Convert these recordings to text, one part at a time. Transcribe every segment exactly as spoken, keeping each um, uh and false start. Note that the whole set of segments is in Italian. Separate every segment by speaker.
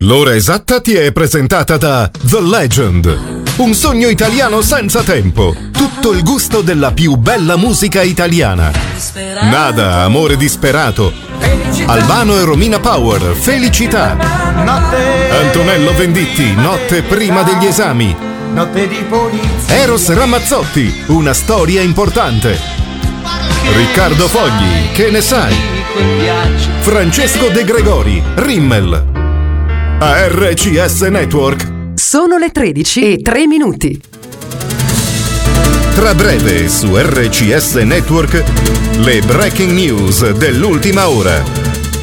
Speaker 1: L'ora esatta ti è presentata da The Legend, un sogno italiano senza tempo, tutto il gusto della più bella musica italiana. Nada, amore disperato, Albano e Romina Power, Felicità, Antonello Venditti, Notte prima degli esami, Eros Ramazzotti, Una storia importante, Riccardo Fogli, Che ne sai, Francesco De Gregori, Rimmel. A R C S Network
Speaker 2: sono le tredici e tre minuti.
Speaker 1: Tra breve su R C S Network le breaking news dell'ultima ora.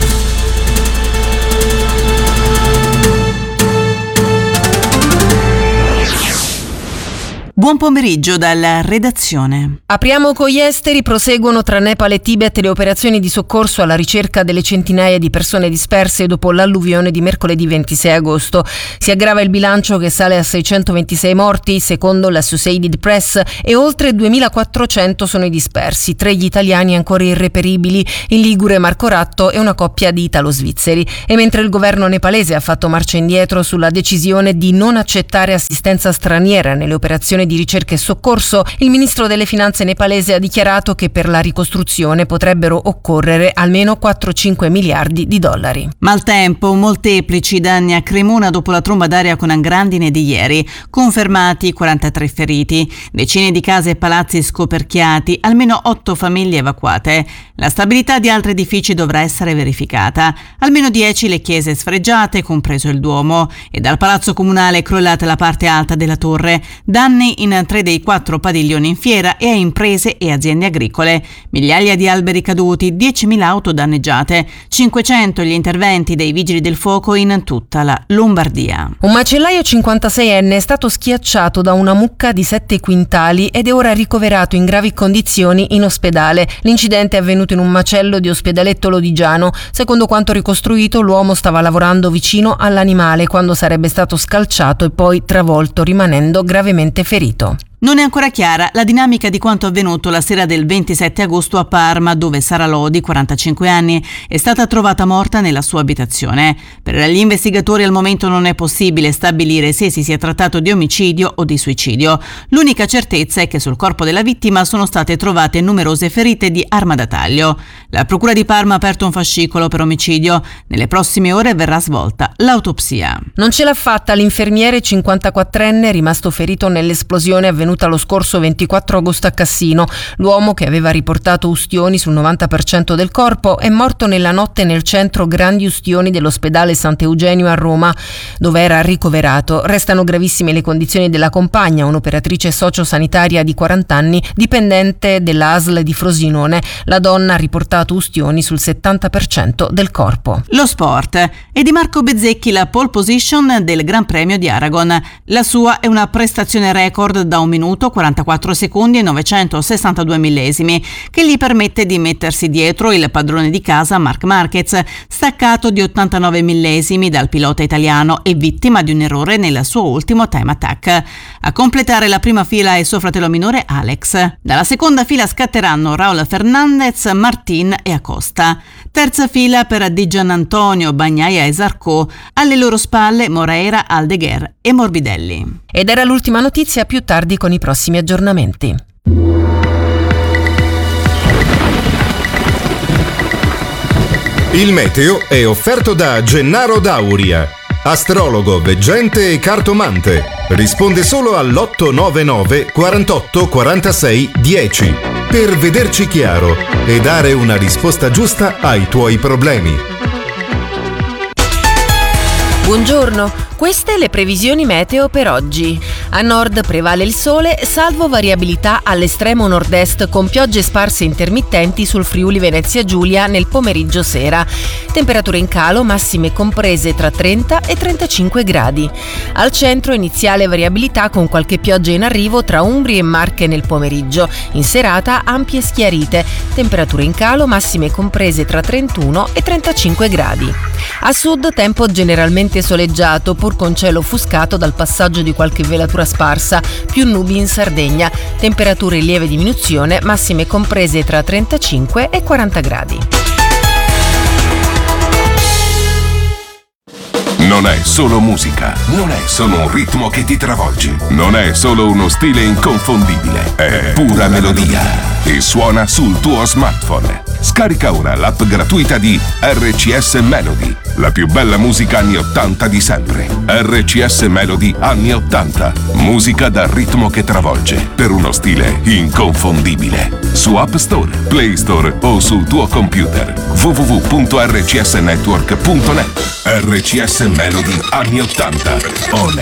Speaker 3: Buon pomeriggio dalla redazione.
Speaker 4: Apriamo con gli esteri. Proseguono tra Nepal e Tibet le operazioni di soccorso alla ricerca delle centinaia di persone disperse dopo l'alluvione di mercoledì ventisei agosto. Si aggrava il bilancio, che sale a seicentoventisei morti secondo l'Associated Press, e oltre duemilaquattrocento sono i dispersi, tre gli italiani ancora irreperibili, in Ligure Marco Ratto e una coppia di italo-svizzeri. E mentre il governo nepalese ha fatto marcia indietro sulla decisione di non accettare assistenza straniera nelle operazioni di ricerca e soccorso, il ministro delle finanze nepalese ha dichiarato che per la ricostruzione potrebbero occorrere almeno quattro cinque miliardi di dollari.
Speaker 3: Maltempo, molteplici danni a Cremona dopo la tromba d'aria con grandine di ieri, confermati quarantatré feriti, decine di case e palazzi scoperchiati, almeno otto famiglie evacuate. La stabilità di altri edifici dovrà essere verificata, almeno dieci le chiese sfregiate, compreso il Duomo, e dal palazzo comunale è crollata la parte alta della torre, danni in tre dei quattro padiglioni in fiera e a imprese e aziende agricole, migliaia di alberi caduti, diecimila auto danneggiate, cinquecento gli interventi dei vigili del fuoco in tutta la Lombardia.
Speaker 4: Un macellaio cinquantaseienne è stato schiacciato da una mucca di sette quintali ed è ora ricoverato in gravi condizioni in ospedale. L'incidente è avvenuto in un macello di Ospedaletto Lodigiano. Secondo quanto ricostruito, l'uomo stava lavorando vicino all'animale quando sarebbe stato scalciato e poi travolto, rimanendo gravemente ferito.
Speaker 3: Non è ancora chiara la dinamica di quanto avvenuto la sera del ventisette agosto a Parma, dove Sara Lodi, quarantacinque anni, è stata trovata morta nella sua abitazione. Per gli investigatori al momento non è possibile stabilire se si sia trattato di omicidio o di suicidio. L'unica certezza è che sul corpo della vittima sono state trovate numerose ferite di arma da taglio. La procura di Parma ha aperto un fascicolo per omicidio. Nelle prossime ore verrà svolta l'autopsia.
Speaker 4: Non ce l'ha fatta l'infermiere cinquantaquattrenne rimasto ferito nell'esplosione avvenuta lo scorso ventiquattro agosto a Cassino. L'uomo, che aveva riportato ustioni sul novanta per cento del corpo, è morto nella notte nel centro grandi ustioni dell'ospedale Sant'Eugenio a Roma, dove era ricoverato. Restano gravissime le condizioni della compagna, un'operatrice sociosanitaria di quaranta anni, dipendente dell'A S L di Frosinone. La donna ha riportato ustioni sul settanta per cento del corpo.
Speaker 3: Lo sport. È di Marco Bezzecchi la pole position del Gran Premio di Aragon. La sua è una prestazione record da un minuto, quarantaquattro secondi e novecentosessantadue millesimi, che gli permette di mettersi dietro il padrone di casa Marc Marquez, staccato di ottantanove millesimi dal pilota italiano e vittima di un errore nel suo ultimo time attack. A completare la prima fila è suo fratello minore Alex. Dalla seconda fila scatteranno Raul Fernandez, Martin e Acosta. Terza fila per Di Giannantonio, Bagnaia e Zarco. Alle loro spalle Moreira, Aldeguer e Morbidelli.
Speaker 4: Ed era l'ultima notizia, più tardi con i prossimi aggiornamenti.
Speaker 1: Il meteo è offerto da Gennaro Dauria, astrologo, veggente e cartomante. Risponde solo all'otto nove nove quarantotto quarantasei dieci per vederci chiaro e dare una risposta giusta ai tuoi problemi.
Speaker 4: Buongiorno, queste le previsioni meteo per oggi. A nord prevale il sole, salvo variabilità all'estremo nord-est con piogge sparse intermittenti sul Friuli Venezia Giulia nel pomeriggio sera. Temperature in calo, massime comprese tra trenta e trentacinque gradi. Al centro iniziale variabilità con qualche pioggia in arrivo tra Umbria e Marche nel pomeriggio. In serata ampie schiarite. Temperature in calo, massime comprese tra trentuno e trentacinque gradi. A sud tempo generalmente soleggiato, pur con cielo offuscato dal passaggio di qualche velatura sparsa, più nubi in Sardegna. Temperature in lieve diminuzione, massime comprese tra trentacinque e quaranta gradi.
Speaker 5: Non è solo musica, non è solo un ritmo che ti travolge, non è solo uno stile inconfondibile, è pura melodia e suona sul tuo smartphone. Scarica ora l'app gratuita di R C S Melody, la più bella musica anni ottanta di sempre. R C S Melody anni ottanta, musica dal ritmo che travolge, per uno stile inconfondibile. Su App Store, Play Store o sul tuo computer. w w w punto r c s network punto net. R C S Melody anni ottanta. On